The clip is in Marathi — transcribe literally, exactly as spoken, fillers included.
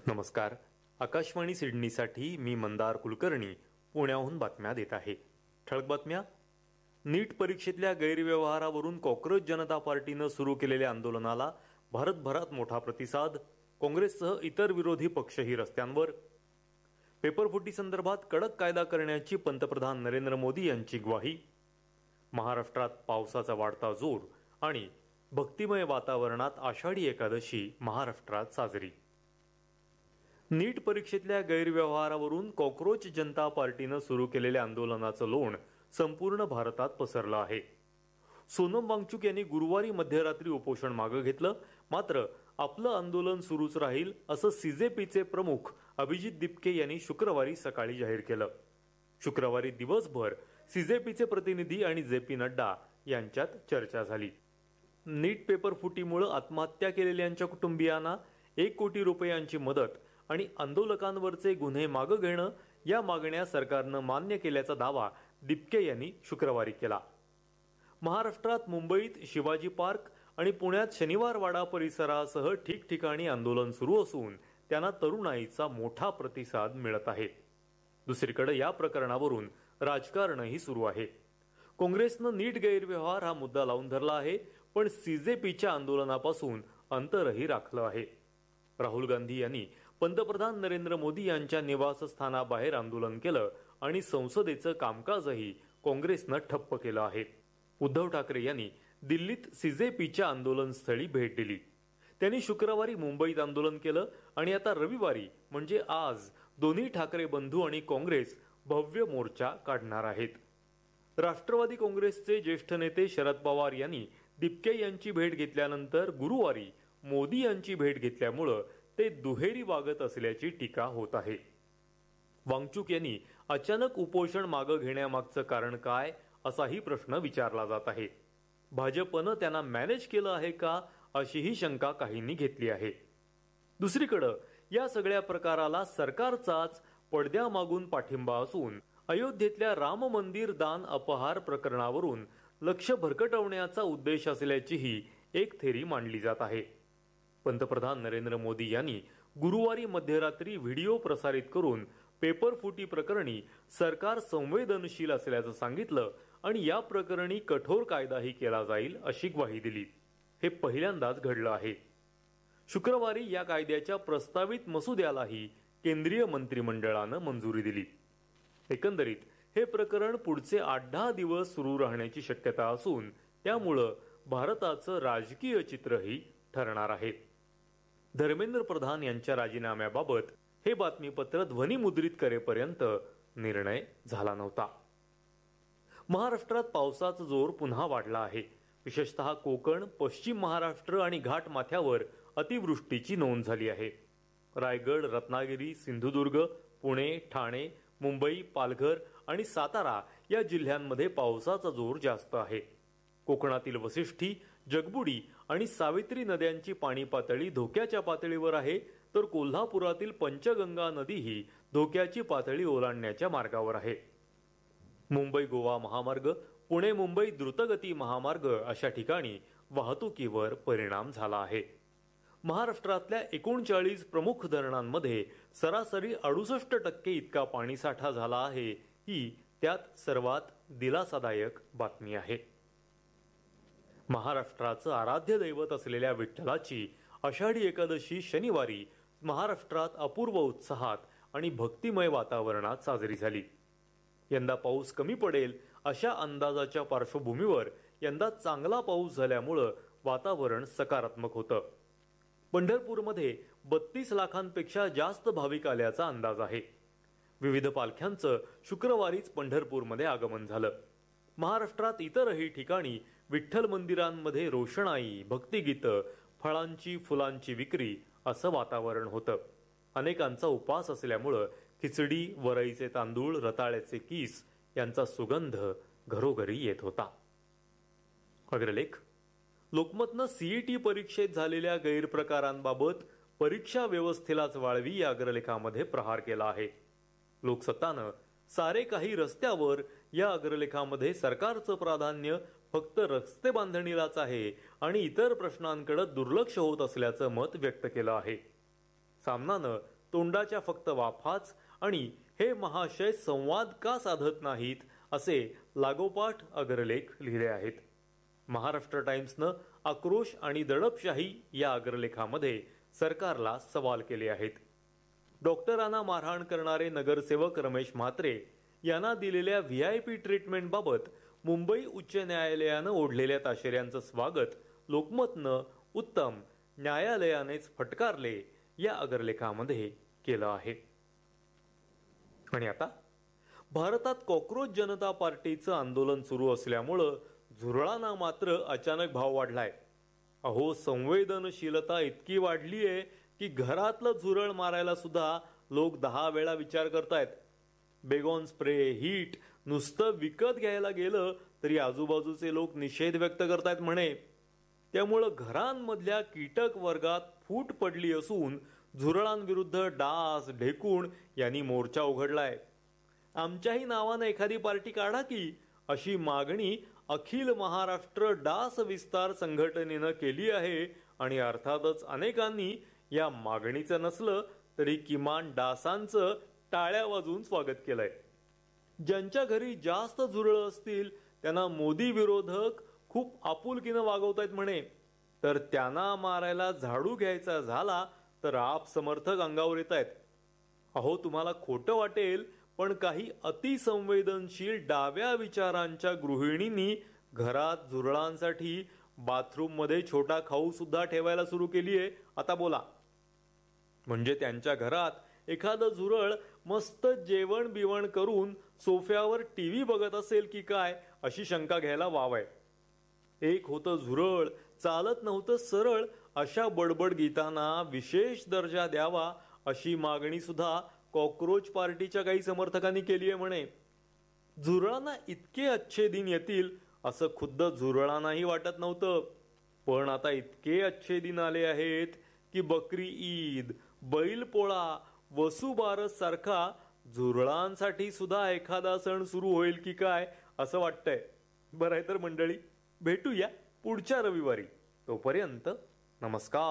नमस्कार. आकाशवाणी सिडनीसाठी मी मंदार कुलकर्णी पुण्याहून बातम्या देत आहे. ठळक बातम्या. नीट परीक्षेतल्या गैरव्यवहारावरून कॉक्रोच जनता पार्टीनं सुरू केलेल्या आंदोलनाला भारतभरात मोठा प्रतिसाद. काँग्रेससह इतर विरोधी पक्षही रस्त्यांवर. पेपरफुटी संदर्भात कडक कायदा करण्याची पंतप्रधान नरेंद्र मोदी यांची ग्वाही. महाराष्ट्रात पावसाचा वाढता जोर आणि भक्तिमय वातावरणात आषाढी एकादशी महाराष्ट्रात साजरी. नीट परीक्षेतल्या गैरव्यवहारावरून कॉक्रोच जनता पार्टीनं सुरू केलेल्या आंदोलनाचं लोण संपूर्ण भारतात पसरलं आहे. सोनम वांगचुक यांनी गुरुवारी मध्यरात्री उपोषण मागे घेतलं. मात्र आपलं आंदोलन सुरूच राहील असं सीजेपीचे प्रमुख अभिजित दिपके यांनी शुक्रवारी सकाळी जाहीर केलं. शुक्रवारी दिवसभर सीजेपीचे प्रतिनिधी आणि जे पी नड्डा यांच्यात चर्चा झाली. नीट पेपर फुटीमुळे आत्महत्या केलेल्यांच्या कुटुंबियांना एक कोटी रुपयांची मदत आणि आंदोलकांवरचे गुन्हे मागे घेणं या मागण्या सरकारनं मान्य केल्याचा दावा दिपके यांनी शुक्रवारी केला. महाराष्ट्रात मुंबईत शिवाजी पार्क आणि पुण्यात शनिवारवाडा परिसरासह ठिकठिकाणी आंदोलन सुरू असून त्यांना तरुणाईचा मोठा प्रतिसाद मिळत आहे. दुसरीकडे या प्रकरणावरून राजकारणही सुरू आहे. काँग्रेसनं नीट गैरव्यवहार हा मुद्दा लावून धरला आहे, पण सीजेपीच्या आंदोलनापासून अंतरही राखलं आहे. राहुल गांधी यांनी पंतप्रधान नरेंद्र मोदी यांच्या निवासस्थानाबाहेर आंदोलन केलं आणि संसदेचं कामकाजही काँग्रेसनं ठप्प केलं आहे. उद्धव ठाकरे यांनी दिल्लीत सीजेपीच्या आंदोलनस्थळी भेट दिली. त्यांनी शुक्रवारी मुंबईत आंदोलन केलं आणि आता रविवारी म्हणजे आज दोन्ही ठाकरे बंधू आणि काँग्रेस भव्य मोर्चा काढणार आहेत. राष्ट्रवादी काँग्रेसचे ज्येष्ठ नेते शरद पवार यांनी दिपके यांची भेट घेतल्यानंतर गुरुवारी मोदी यांची भेट घेतल्यामुळं ते दुहेरी वागत असल्याची टीका होत आहे. वांगचुक यांनी अचानक उपोषण मागे घेण्यामागचं कारण काय असाही प्रश्न विचारला जात आहे. भाजपनं त्यांना मॅनेज केलं आहे का अशीही शंका काहींनी घेतली आहे. दुसरीकडे या सगळ्या प्रकाराला सरकारचाच पडद्यामागून पाठिंबा असून अयोध्येतल्या राम मंदिर दान अपहार प्रकरणावरून लक्ष भरकटवण्याचा उद्देश असल्याचीही एक थेरी मांडली जात आहे. पंतप्रधान नरेंद्र मोदी यांनी गुरुवारी मध्यरात्री व्हिडिओ प्रसारित करून पेपरफुटी प्रकरणी सरकार संवेदनशील असल्याचं सांगितलं आणि या प्रकरणी कठोर कायदाही केला जाईल अशी ग्वाही दिली. हे पहिल्यांदाच घडलं आहे. शुक्रवारी या कायद्याच्या प्रस्तावित मसुद्यालाही केंद्रीय मंत्रिमंडळानं मंजुरी दिली. एकंदरीत हे प्रकरण पुढचे आठ दहा दिवस सुरू राहण्याची शक्यता असून त्यामुळं भारताचं राजकीय चित्रही ठरणार आहे. धर्मेंद्र प्रधान यांच्या राजीनाम्याबाबत हे बातमीपत्र ध्वनिमुद्रित करेपर्यंत निर्णय झाला नव्हता. महाराष्ट्रात पावसाचा जोर पुन्हा वाढला आहे. विशेषतः कोकण, पश्चिम महाराष्ट्र आणि घाटमाथ्यावर अतिवृष्टीची नोंद झाली आहे. रायगड, रत्नागिरी, सिंधुदुर्ग, पुणे, ठाणे, मुंबई, पालघर आणि सातारा या जिल्ह्यांमध्ये पावसाचा जोर जास्त आहे. कोकणातील वसिष्ठी, जगबुडी आणि सावित्री नद्यांची पाणी पातळी धोक्याच्या पातळीवर आहे, तर कोल्हापुरातील पंचगंगा नदीही धोक्याची पातळी ओलांडण्याच्या मार्गावर आहे. मुंबई गोवा महामार्ग, पुणे मुंबई द्रुतगती महामार्ग अशा ठिकाणी वाहतुकीवर परिणाम झाला आहे. महाराष्ट्रातल्या एकोणचाळीस प्रमुख धरणांमध्ये सरासरी अडुसष्ट टक्के इतका पाणीसाठा झाला आहे. ही त्यात सर्वात दिलासादायक बातमी आहे. महाराष्ट्राचं आराध्य दैवत असलेल्या विठ्ठलाची आषाढी एकादशी शनिवारी महाराष्ट्रात अपूर्व उत्साहात आणि भक्तिमय वातावरणात साजरी झाली. यंदा पाऊस कमी पडेल अशा अंदाजाच्या पार्श्वभूमीवर यंदा चांगला पाऊस झाल्यामुळं वातावरण सकारात्मक होतं. पंढरपूरमध्ये बत्तीस लाखांपेक्षा जास्त भाविक आल्याचा अंदाज आहे. विविध पालख्यांचं शुक्रवारीच पंढरपूरमध्ये आगमन झालं. महाराष्ट्रात इतरही ठिकाणी विठ्ठल मंदिरांमध्ये रोषणाई, भक्तिगीतं, फळांची फुलांची विक्री असं वातावरण होतं. अनेकांचा उपास असल्यामुळं खिचडी, वरईचे तांदूळ, रताळ्याचे कीस यांचा सुगंध घरोघरी येत होता. अग्रलेख. लोकमतनं सीईटी परीक्षेत झालेल्या गैरप्रकारांबाबत परीक्षा व्यवस्थेलाच वाळवी या अग्रलेखामध्ये प्रहार केला आहे. लोकसत्तानं सारे काही रस्त्यावर या अग्रलेखामध्ये सरकारचं प्राधान्य फक्त रस्ते बांधणीलाच आहे आणि इतर प्रश्नांकडे दुर्लक्ष होत असल्याचं मत व्यक्त केलं आहे. सामनानं तोंडाच्या फक्त वाफाच आणि हे महाशय संवाद का साधत नाहीत असे लागोपाठ अग्रलेख लिहिले आहेत. महाराष्ट्र टाइम्सनं आक्रोश आणि दडपशाही या अग्रलेखामध्ये सरकारला सवाल केले आहेत. डॉक्टरांना मारहाण करणारे नगरसेवक रमेश म्हात्रे यांना दिलेल्या व्ही आय पी ट्रीटमेंट बाबत मुंबई उच्च न्यायालयानं ओढलेल्या ताशेऱ्यांचं स्वागत लोकमतनं उत्तम, न्यायालयानेच फटकारले या अग्रलेखामध्ये केलं आहे. आणि आता भारतात कॉक्रोच जनता पार्टीचं आंदोलन सुरू असल्यामुळं झुरळांना मात्र अचानक भाव वाढलाय. अहो, संवेदनशीलता इतकी वाढलीये की घरातलं झुरळ मारायला सुद्धा लोक दहा वेळा विचार करतायत. बेगॉन स्प्रे, हीट नुसतं विकत घ्यायला गेलं तरी आजूबाजूचे लोक निषेध व्यक्त करतायत म्हणे. त्यामुळं घरांमधल्या कीटक वर्गात फूट पडली असून झुरळांविरुद्ध डास, ढेकूण यांनी मोर्चा उघडलाय. आमच्याही नावानं एखादी पार्टी काढा की, अशी मागणी अखिल महाराष्ट्र डास विस्तार संघटनेनं केली आहे. आणि अर्थातच अनेकांनी या मागणीचं नसलं तरी किमान डासांचं टाळ्या वाजवून स्वागत केलंय. ज्यांच्या घरी जास्त झुरळ असतील त्यांना मोदी विरोधक खूप आपुलकीनं वागवतायत म्हणे. तर त्यांना मारायला झाडू घ्यायचा झाला तर आप समर्थक अंगावर येत आहेत. अहो, तुम्हाला खोटं वाटेल पण काही अतिसंवेदनशील डाव्या विचारांच्या गृहिणींनी घरात झुरळांसाठी बाथरूम मध्ये छोटा खाऊ सुद्धा ठेवायला सुरू केली आहे. आता बोला, म्हणजे त्यांच्या घरात एखादं झुरळ मस्त जेवण बिवण करून सोफ्यावर टीव्ही बघत असेल की काय अशी शंका घ्यायला वाव आहे. एक होतं झुरळ, चालत नव्हतं सरळ, अशा बडबड गीतांना विशेष दर्जा द्यावा अशी मागणी सुद्धा कॉक्रोच पार्टीच्या काही समर्थकांनी केली आहे म्हणे. झुरळांना इतके अच्छे दिन येतील असं खुद्द झुरळांनाही वाटत नव्हतं. पण आता इतके अच्छे दिन आले आहेत की बकरी ईद, बैलपोळा, वसुबारस सारखा झुरळांसाठी सुद्धा एखादा सण सुरू होईल की काय असं वाटतंय. बरं आहे तर मंडळी, भेटूया पुढच्या रविवारी. तोपर्यंत नमस्कार.